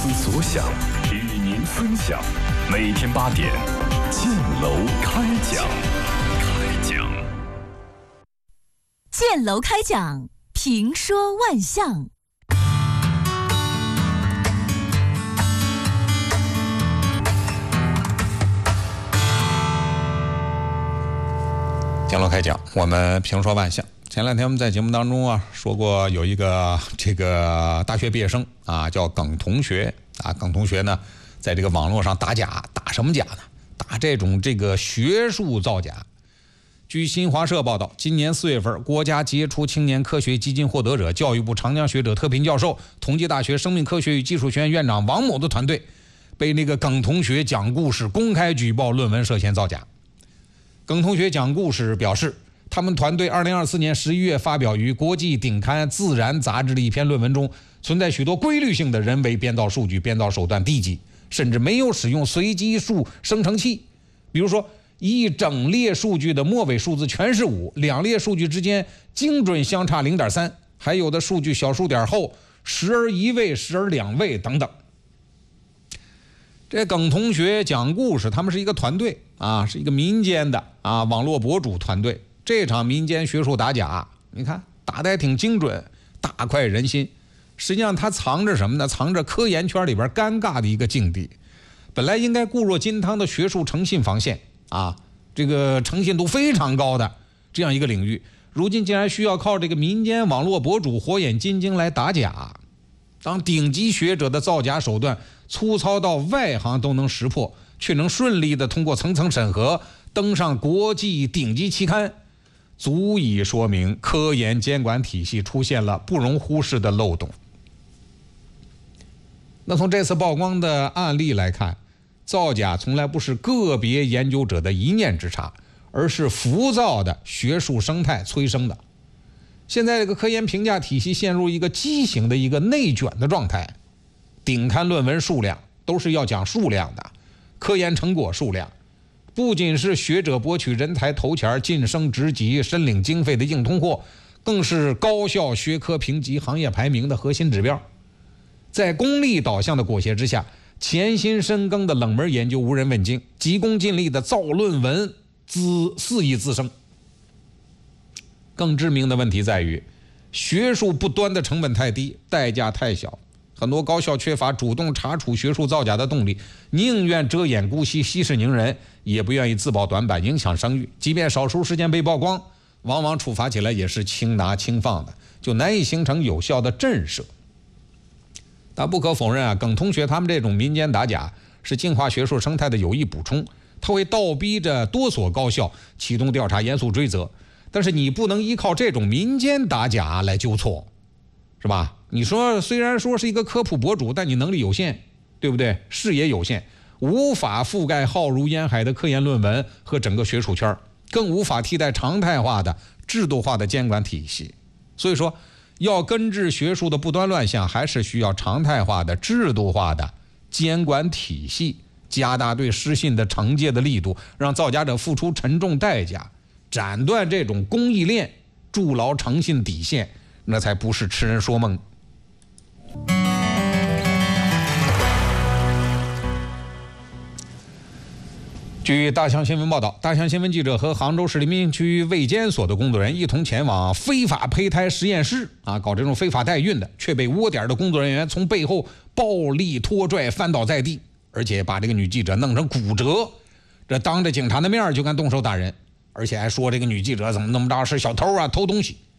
思所想，与您分享。每天8点，建楼开讲。 建楼开讲，评说万象。 建楼开讲，我们评说万象。前两天我们在节目当中说过，有一个大学毕业生叫耿同学耿同学呢，在这个网络上打假，打什么假呢？打这种学术造假。据新华社报道，今年4月份，国家杰出青年科学基金获得者、教育部长江学者特聘教授、同济大学生命科学与技术学院院长王某的团队，被耿同学讲故事公开举报论文涉嫌造假。耿同学讲故事表示，他们团队2024年11月发表于国际顶刊《自然》杂志的一篇论文中，存在许多规律性的人为编造数据，编造手段低级，甚至没有使用随机数生成器。比如说，一整列数据的末尾数字全是5，两列数据之间精准相差 0.3， 还有的数据小数点后时而一位，时而两位等等。这耿同学讲故事，他们是一个团队是一个民间的网络博主团队。这场民间学术打假，你看打得还挺精准，大快人心。实际上他藏着什么呢？藏着科研圈里边尴尬的一个境地。本来应该固若金汤的学术诚信防线这个诚信度非常高的这样一个领域，如今竟然需要靠这个民间网络博主火眼金睛来打假。当顶级学者的造假手段粗糙到外行都能识破，却能顺利的通过层层审核登上国际顶级期刊，足以说明科研监管体系出现了不容忽视的漏洞。那从这次曝光的案例来看，造假从来不是个别研究者的一念之差，而是浮躁的学术生态催生的。现在这个科研评价体系陷入一个畸形的一个内卷的状态，顶刊论文数量都是要讲数量的，科研成果数量不仅是学者博取人才头衔、晋升职级、申领经费的硬通货，更是高校学科评级、行业排名的核心指标。在功利导向的裹挟之下，潜心深耕的冷门研究无人问津，急功近利的造论文肆意滋生。更致命的问题在于，学术不端的成本太低，代价太小。很多高校缺乏主动查处学术造假的动力，宁愿遮掩姑息、息事宁人，也不愿意自曝短板，影响声誉。即便少数事件被曝光，往往处罚起来也是轻拿轻放的，就难以形成有效的震慑。但不可否认耿同学他们这种民间打假是净化学术生态的有益补充，它会倒逼着多所高校启动调查、严肃追责。但是你不能依靠这种民间打假来纠错，是吧？你说虽然说是一个科普博主，但你能力有限，对不对？视野有限，无法覆盖浩如烟海的科研论文和整个学术圈，更无法替代常态化的制度化的监管体系。所以说，要根治学术的不端乱象，还是需要常态化的制度化的监管体系，加大对失信的惩戒的力度，让造假者付出沉重代价，斩断这种公益链，筑牢诚信底线，那才不是痴人说梦。据大象新闻报道，大象新闻记者和杭州市人民区卫监所的工作人员一同前往非法胚胎实验室搞这种非法代孕的，却被窝点的工作人员从背后暴力拖拽翻倒在地，而且把这个女记者弄成骨折，这当着警察的面就敢动手打人，而且还说这个女记者怎么那么着是小偷偷东西。